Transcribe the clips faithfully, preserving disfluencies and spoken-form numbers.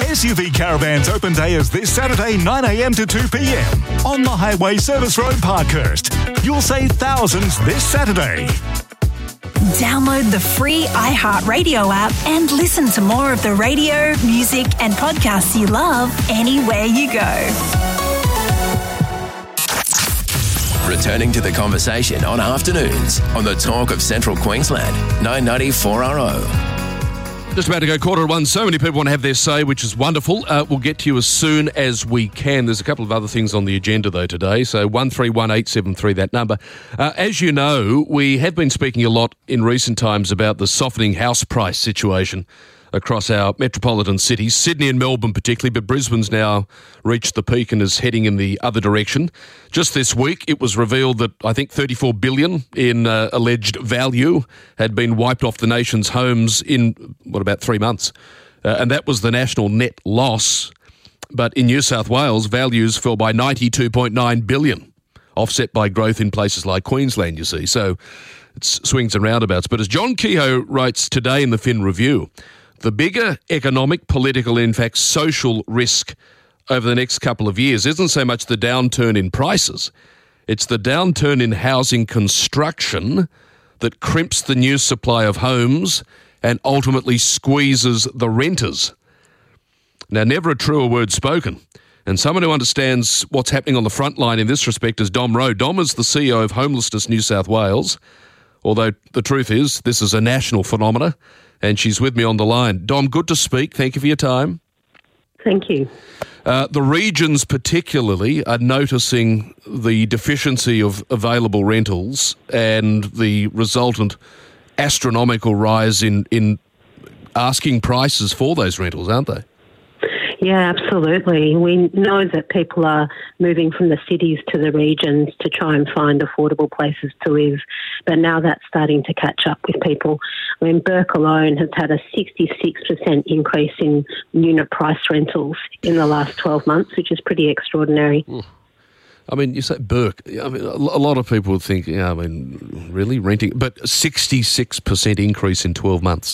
S U V Caravans open day is this Saturday nine a.m. to two p.m. on the Highway Service Road, Parkhurst. You'll save thousands this Saturday. Download the free iHeartRadio app and listen to more of the radio, music and podcasts you love anywhere you go. Returning to the conversation on afternoons on the Talk of Central Queensland, nine ninety four R O. Just about to go quarter to one. So many people want to have their say, which is wonderful. Uh, we'll get to you as soon as we can. There's a couple of other things on the agenda, though, today. So one three one eight seven three, that number. Uh, as you know, we have been speaking a lot in recent times about the softening house price situation across our metropolitan cities, Sydney and Melbourne particularly, but Brisbane's now reached the peak and is heading in the other direction. Just this week, it was revealed that I think thirty-four billion dollars in uh, alleged value had been wiped off the nation's homes in, what, about three months? Uh, and that was the national net loss. But in New South Wales, values fell by ninety-two point nine billion dollars, offset by growth in places like Queensland, you see. So it's swings and roundabouts. But as John Kehoe writes today in the Fin Review, the bigger economic, political, and in fact social risk over the next couple of years isn't so much the downturn in prices, it's the downturn in housing construction that crimps the new supply of homes and ultimately squeezes the renters. Now, never a truer word spoken. And someone who understands what's happening on the front line in this respect is Dom Rowe. Dom is the C E O of Homelessness New South Wales, although the truth is this is a national phenomena. And she's with me on the line. Dom, good to speak. Thank you for your time. Thank you. Uh, the regions particularly are noticing the deficiency of available rentals and the resultant astronomical rise in, in asking prices for those rentals, aren't they? Yeah, absolutely. We know that people are moving from the cities to the regions to try and find affordable places to live, but now that's starting to catch up with people. I mean, Burke alone has had a sixty-six percent increase in unit price rentals in the last twelve months, which is pretty extraordinary. I mean, you say Burke. I mean, a lot of people would think, yeah, I mean, really renting, but sixty-six percent increase in twelve months.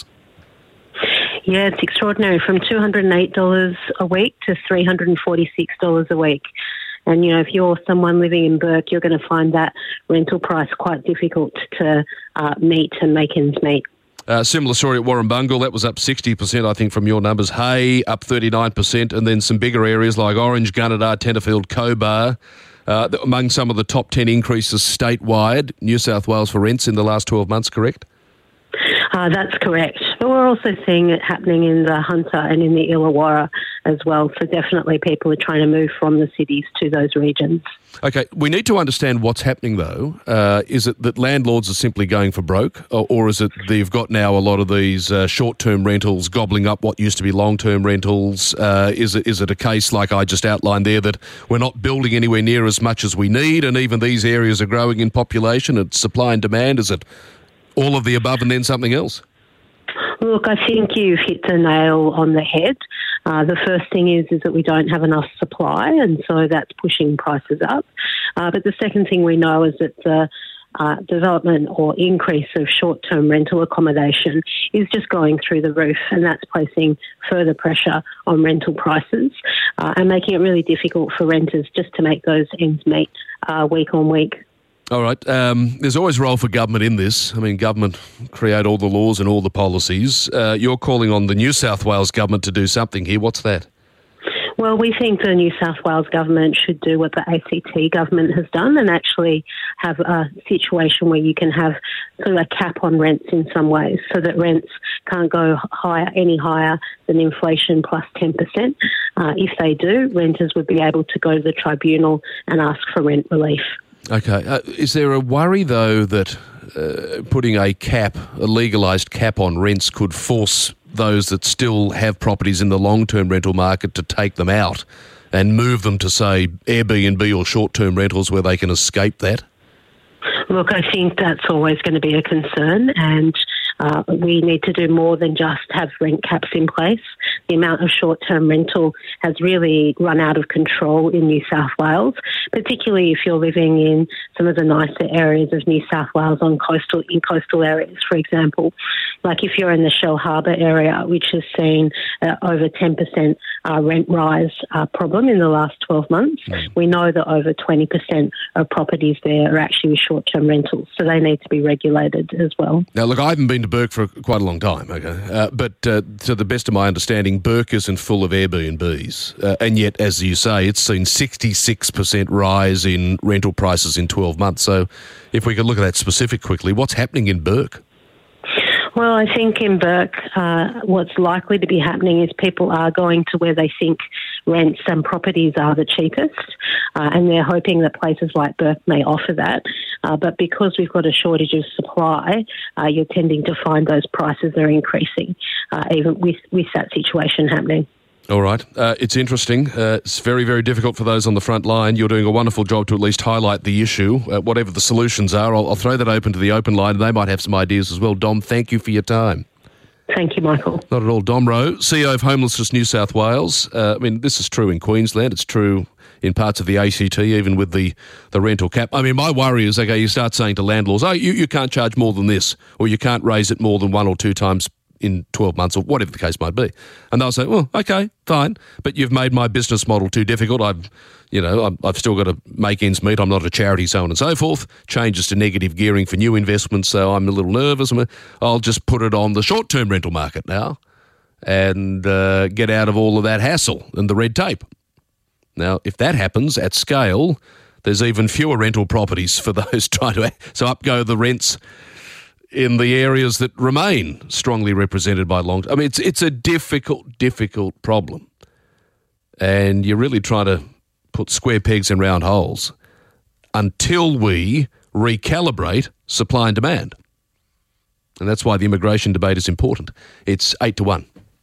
Yeah, it's extraordinary, from two hundred eight dollars a week to three hundred forty-six dollars a week. And, you know, if you're someone living in Burke, you're going to find that rental price quite difficult to uh, meet and make ends meet. Uh, similar story at Warrumbungle. That was up sixty percent, I think, from your numbers. Hay, up thirty-nine percent. And then some bigger areas like Orange, Gunnedah, Tenterfield, Cobar. Uh, among some of the top ten increases statewide, New South Wales for rents in the last twelve months, correct? Uh, that's correct. But we're also seeing it happening in the Hunter and in the Illawarra as well. So definitely people are trying to move from the cities to those regions. Okay, we need to understand what's happening though. Uh, is it that landlords are simply going for broke, or, or is it they've got now a lot of these uh, short-term rentals gobbling up what used to be long-term rentals? Uh, is it is it a case like I just outlined there that we're not building anywhere near as much as we need, and even these areas are growing in population? It's supply and demand. Is it all of the above and then something else? Look, I think you've hit the nail on the head. Uh, the first thing is is that we don't have enough supply, and so that's pushing prices up. Uh, but the second thing we know is that the uh, development or increase of short-term rental accommodation is just going through the roof, and that's placing further pressure on rental prices uh, and making it really difficult for renters just to make those ends meet uh, week on week. All right. Um, there's always a role for government in this. I mean, government create all the laws and all the policies. Uh, you're calling on the New South Wales government to do something here. What's that? Well, we think the New South Wales government should do what the A C T government has done and actually have a situation where you can have sort of a cap on rents in some ways, so that rents can't go higher, any higher than inflation plus ten percent. Uh, if they do, renters would be able to go to the tribunal and ask for rent relief. Okay. Uh, is there a worry, though, that uh, putting a cap, a legalised cap on rents could force those that still have properties in the long-term rental market to take them out and move them to, say, Airbnb or short-term rentals where they can escape that? Look, I think that's always going to be a concern, and Uh, we need to do more than just have rent caps in place. The amount of short-term rental has really run out of control in New South Wales, particularly if you're living in some of the nicer areas of New South Wales on coastal in coastal areas, for example. Like if you're in the Shell Harbour area, which has seen uh, over ten percent uh, rent rise uh, problem in the last twelve months, mm. we know that over twenty percent of properties there are actually with short-term rentals, so they need to be regulated as well. Now, look, I haven't been to Bourke for quite a long time, okay, uh, but uh, to the best of my understanding, Bourke isn't full of Airbnbs, uh, and yet, as you say, it's seen sixty-six percent rise in rental prices in twelve months. So if we could look at that specific quickly, what's happening in Bourke? Well, I think in Bourke, uh, what's likely to be happening is people are going to where they think rents and properties are the cheapest, uh, and they're hoping that places like Bourke may offer that. Uh, but because we've got a shortage of supply, uh, you're tending to find those prices are increasing, uh, even with, with that situation happening. All right. Uh, it's interesting. Uh, it's very, very difficult for those on the front line. You're doing a wonderful job to at least highlight the issue. Uh, whatever the solutions are, I'll, I'll throw that open to the open line. They might have some ideas as well. Dom, thank you for your time. Thank you, Michael. Not at all. Dom Rowe, C E O of Homelessness New South Wales. Uh, I mean, this is true in Queensland. It's true in parts of the A C T, even with the, the rental cap. I mean, my worry is, okay, you start saying to landlords, oh, you, you can't charge more than this, or you can't raise it more than one or two times in twelve months, or whatever the case might be. And they'll say, well, okay, fine, but you've made my business model too difficult. I've, you know, I've, I've still got to make ends meet. I'm not a charity, so on and so forth. Changes to negative gearing for new investments, so I'm a little nervous. I'll just put it on the short-term rental market now and uh, get out of all of that hassle and the red tape. Now, if that happens at scale, there's even fewer rental properties for those trying to... So up go the rents in the areas that remain strongly represented by long... I mean, it's it's a difficult, difficult problem. And you're really trying to put square pegs in round holes until we recalibrate supply and demand. And that's why the immigration debate is important. It's eight to one.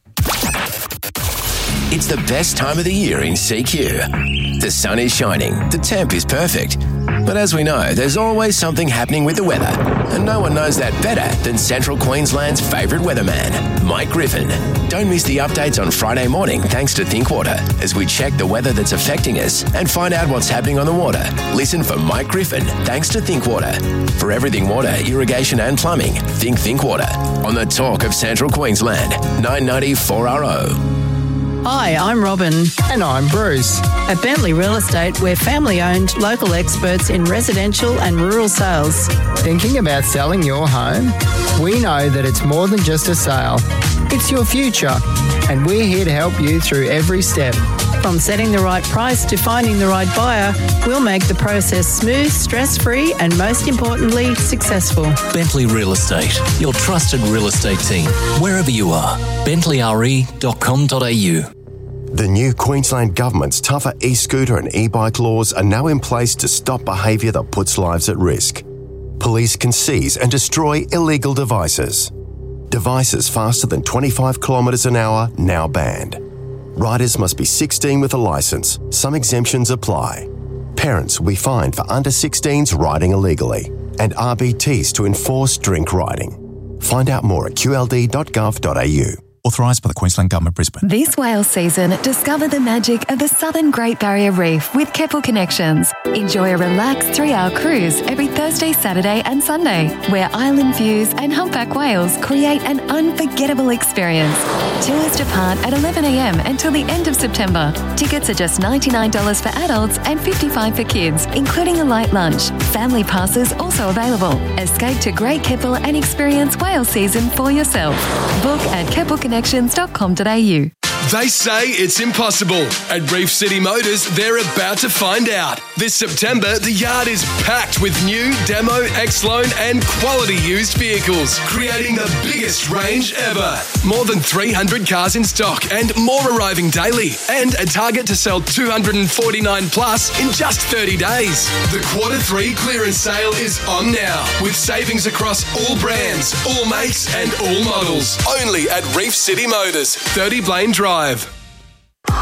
It's the best time of the year in C Q. The sun is shining, the temp is perfect. But as we know, there's always something happening with the weather. And no one knows that better than Central Queensland's favourite weatherman, Mike Griffin. Don't miss the updates on Friday morning thanks to Thinkwater as we check the weather that's affecting us and find out what's happening on the water. Listen for Mike Griffin thanks to Thinkwater. For everything water, irrigation and plumbing, think Thinkwater. On the talk of Central Queensland, nine ninety four R O. Hi, I'm Robin. And I'm Bruce. At Bentley Real Estate, we're family-owned, local experts in residential and rural sales. Thinking about selling your home? We know that it's more than just a sale. It's your future, and we're here to help you through every step. From setting the right price to finding the right buyer, we'll make the process smooth, stress-free, and most importantly, successful. Bentley Real Estate, your trusted real estate team, wherever you are. bentley r e dot com dot a u. The new Queensland Government's tougher e-scooter and e-bike laws are now in place to stop behaviour that puts lives at risk. Police can seize and destroy illegal devices. Devices faster than twenty-five kilometres an hour now banned. Riders must be sixteen with a licence. Some exemptions apply. Parents will be fined for under sixteens riding illegally, and R B Ts to enforce drink riding. Find out more at q l d dot gov dot a u. Authorised by the Queensland Government, Brisbane. This whale season, discover the magic of the Southern Great Barrier Reef with Keppel Connections. Enjoy a relaxed three-hour cruise every Thursday, Saturday and Sunday, where island views and humpback whales create an unforgettable experience. Tours depart at eleven a m until the end of September. Tickets are just ninety-nine dollars for adults and fifty-five dollars for kids, including a light lunch. Family passes also available. Escape to Great Keppel and experience whale season for yourself. Book at keppel connections dot com dot a u. They say it's impossible. At Reef City Motors, they're about to find out. This September, the yard is packed with new, demo, X-Loan and quality used vehicles, creating the biggest range ever. More than three hundred cars in stock and more arriving daily, and a target to sell two hundred forty-nine plus in just thirty days. The quarter three clearance sale is on now, with savings across all brands, all makes and all models. Only at Reef City Motors, thirty Blaine Drive.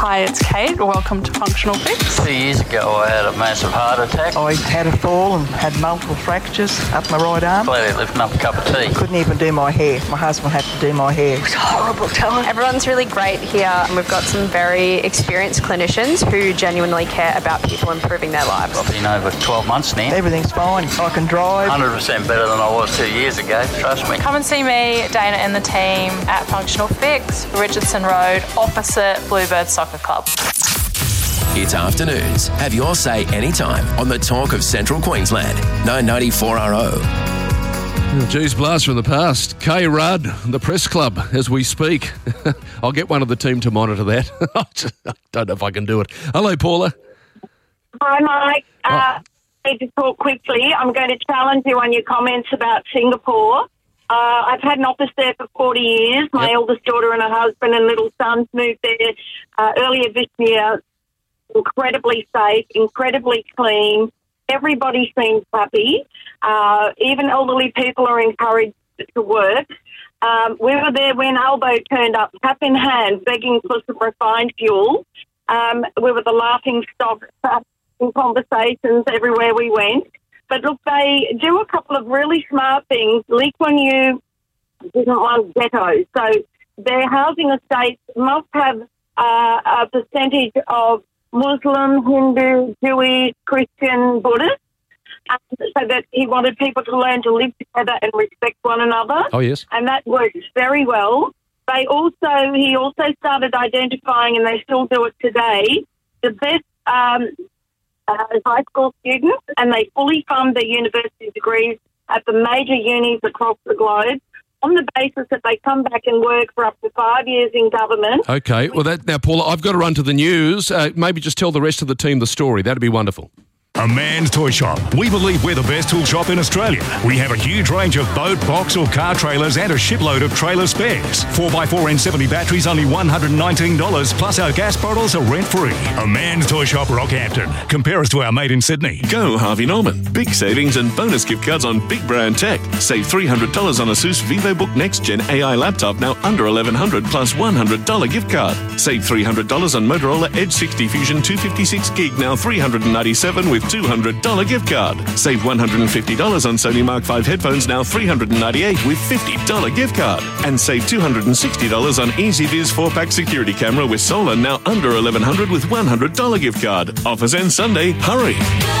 Hi, it's Kate. Welcome to Functional Fix. Two years ago, I had a massive heart attack. I had a fall and had multiple fractures up my right arm. Clearly lifting up a cup of tea. Couldn't even do my hair. My husband had to do my hair. It was horrible, telling. Everyone's really great here, and we've got some very experienced clinicians who genuinely care about people improving their lives. I've been over twelve months now. Everything's fine. I can drive. one hundred percent better than I was two years ago, trust me. Come and see me, Dana and the team at Functional Fix, Richardson Road, opposite Bluebird Soccer Club. It's afternoons. Have your say anytime on the talk of Central Queensland. nine ninety-four R O. Geez, blast from the past. Kay Rudd, the press club, as we speak. I'll get one of the team to monitor that. I don't know if I can do it. Hello, Paula. Hi, Mike. Uh, I need to talk quickly. I'm going to challenge you on your comments about Singapore. Uh, I've had an office there for forty years. My yep. eldest daughter and her husband and little sons moved there uh, earlier this year. Incredibly safe, incredibly clean. Everybody seems happy. Uh, even elderly people are encouraged to work. Um, we were there when Albo turned up, cap in hand, begging for some refined fuel. Um, we were the laughing stock in conversations everywhere we went. But look, they do a couple of really smart things. Lee Kuan Yew didn't want ghettos. So their housing estates must have uh, a percentage of Muslim, Hindu, Jewish, Christian, Buddhist, um, so that he wanted people to learn to live together and respect one another. Oh, yes. And that works very well. They also, he also started identifying, and they still do it today, the best um, uh, high school students, and they fully fund their university degrees at the major unis across the globe on the basis that they come back and work for up to five years in government. Okay. Well, that, now, Paula, I've got to run to the news. Uh, maybe just tell the rest of the team the story. That'd be wonderful. A Man's Toy Shop. We believe we're the best tool shop in Australia. We have a huge range of boat, box or car trailers and a shipload of trailer spares. four by four N seventy batteries, only one hundred nineteen dollars, plus our gas bottles are rent-free. A Man's Toy Shop, Rockhampton. Compare us to our mate in Sydney. Go Harvey Norman. Big savings and bonus gift cards on big brand tech. Save three hundred dollars on ASUS VivoBook Next Gen A I laptop, now under eleven hundred dollars plus one hundred dollars gift card. Save three hundred dollars on Motorola Edge sixty Fusion two fifty-six gig, now three hundred ninety-seven dollars with two hundred dollars gift card. Save one hundred fifty dollars on Sony Mark five headphones, now three hundred ninety-eight dollars with fifty dollars gift card. And save two hundred sixty dollars on EasyViz four pack security camera with solar, now under eleven hundred dollars with one hundred dollars gift card. Offers end Sunday. Hurry.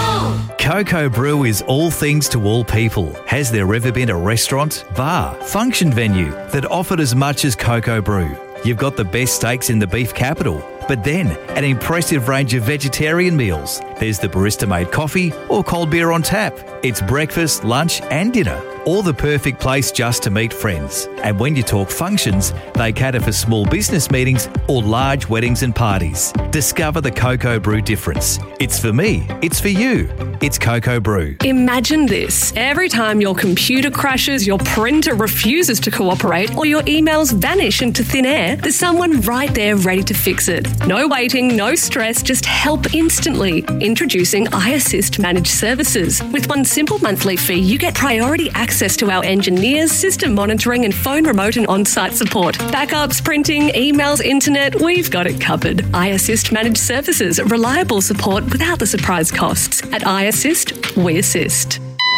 Coco Brew is all things to all people. Has there ever been a restaurant, bar, function venue that offered as much as Coco Brew? You've got the best steaks in the beef capital, but then an impressive range of vegetarian meals. There's the barista-made coffee or cold beer on tap. It's breakfast, lunch and dinner. All the perfect place just to meet friends. And when you talk functions, they cater for small business meetings or large weddings and parties. Discover the Coco Brew difference. It's for me. It's for you. It's Coco Brew. Imagine this. Every time your computer crashes, your printer refuses to cooperate, or your emails vanish into thin air, there's someone right there ready to fix it. No waiting, no stress, just help instantly. Introducing iAssist Managed Services. With one simple monthly fee, you get priority access to our engineers, system monitoring and phone remote and on-site support. Backups, printing, emails, internet, we've got it covered. iAssist Managed Services. Reliable support without the surprise costs. At iAssist, we assist.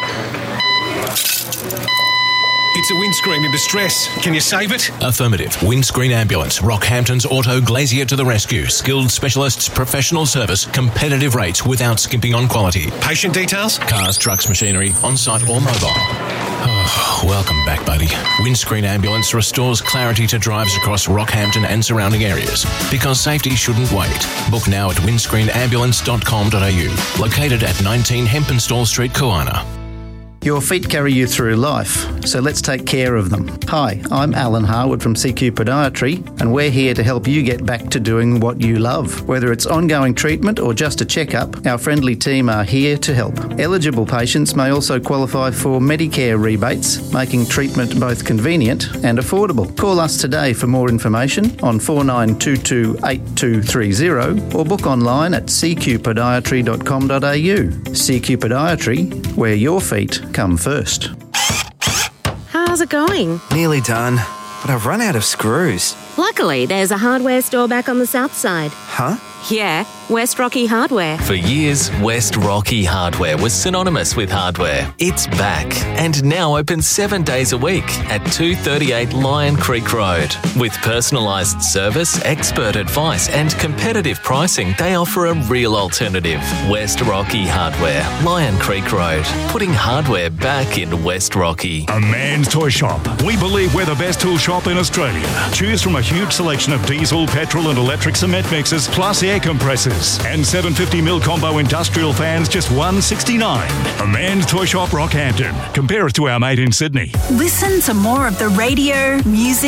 It's a windscreen in distress. Can you save it? Affirmative. Windscreen Ambulance. Rockhampton's Auto Glazier to the rescue. Skilled specialists, professional service, competitive rates without skimping on quality. Patient details? Cars, trucks, machinery, on-site or mobile. Oh, welcome back, buddy. Windscreen Ambulance restores clarity to drives across Rockhampton and surrounding areas. Because safety shouldn't wait. Book now at windscreen ambulance dot com dot a u. Located at nineteen Hempenstall Street, Koana. Your feet carry you through life, so let's take care of them. Hi, I'm Alan Harwood from C Q Podiatry, and we're here to help you get back to doing what you love. Whether it's ongoing treatment or just a checkup, our friendly team are here to help. Eligible patients may also qualify for Medicare rebates, making treatment both convenient and affordable. Call us today for more information on four nine two two, eight two three zero or book online at c q podiatry dot com dot a u. C Q Podiatry, where your feet come first. How's it going? Nearly done. but I've run out of screws. Luckily, there's a hardware store back on the south side. Huh? Yeah, West Rocky Hardware. For years, West Rocky Hardware was synonymous with hardware. It's back and now open seven days a week at two thirty-eight Lion Creek Road. With personalised service, expert advice and competitive pricing, they offer a real alternative. West Rocky Hardware, Lion Creek Road, putting hardware back in West Rocky. A man's toy shop. We believe we're the best tool shop in Australia. Choose from a huge selection of diesel, petrol and electric cement mixers, plus air compressors. And seven hundred fifty mil combo industrial fans, just one sixty-nine. A man's toy shop, Rockhampton. Compare us to our mate in Sydney. Listen to more of the radio, music,